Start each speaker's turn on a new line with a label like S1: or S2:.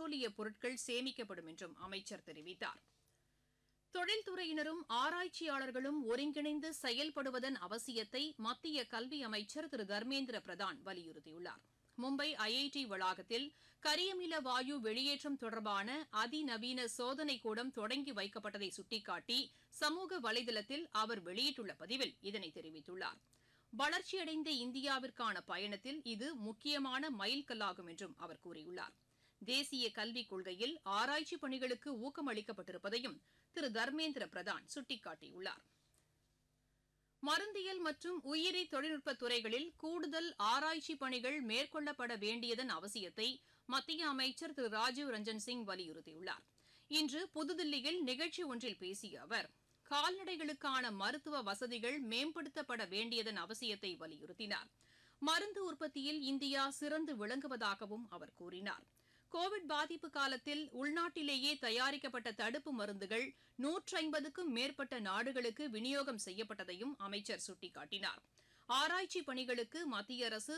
S1: பெட்ரோலிய பொருட்கள் சேமிக்கப்படும் என்றும் அமைச்சர் தெரிவித்தார். தொழில்துறையினரும் ஆராய்ச்சியாளர்களும் ஒருங்கிணைந்து செயல்படுவதன் அவசியத்தை மத்திய கல்வி அமைச்சர் திரு தர்மேந்திர பிரதான் வலியுறுத்தியுள்ளார். மும்பை ஐஐடி வளாகத்தில் கரியமில வாயு வெளியேற்றம் தொடர்பான அதிநவீன சோதனைக் கூடம் தொடங்கி வைக்கப்பட்டதை சுட்டிக்காட்டி சமூக வலைதளத்தில் அவர் வெளியிட்டுள்ள பதிவில் இதனை தெரிவித்துள்ளார். வளர்ச்சியடைந்த இந்தியாவிற்கான பயணத்தில் இது முக்கியமான மைல்கல்லாகும் என்றும் அவர் கூறியுள்ளார். தேசிய கல்விக் கொள்கையில் ஆராய்ச்சி பணிகளுக்கு ஊக்கமளிக்கப்பட்டிருப்பதையும் திரு தர்மேந்திர பிரதான் சுட்டிக்காட்டியுள்ளார். மருந்தியல் மற்றும் உயிரி தொழில்நுட்பத் துறைகளில் கூடுதல் ஆராய்ச்சி பணிகள் மேற்கொள்ளப்பட வேண்டியதன் அவசியத்தை மத்திய அமைச்சர் திரு ராஜீவ் ரஞ்சன் சிங் வலியுறுத்தியுள்ளார். இன்று புதுதில்லியில் நிகழ்ச்சி ஒன்றில் பேசிய அவர் கால்நடைகளுக்கான மருத்துவ வசதிகள் மேம்படுத்தப்பட வேண்டியதன் அவசியத்தை வலியுறுத்தினார். மருந்து உற்பத்தியில் இந்தியா சிறந்து விளங்குவதாகவும் அவர் கூறினார். கோவிட் பாதிப்பு காலத்தில் உள்நாட்டிலேயே தயாரிக்கப்பட்ட தடுப்பு மருந்துகள் 150க்கும் மேற்பட்ட நாடுகளுக்கு விநியோகம் செய்யப்பட்டதையும் அமைச்சர் சுட்டிக்காட்டினார். ஆராய்ச்சி பணிகளுக்கு மத்திய அரசு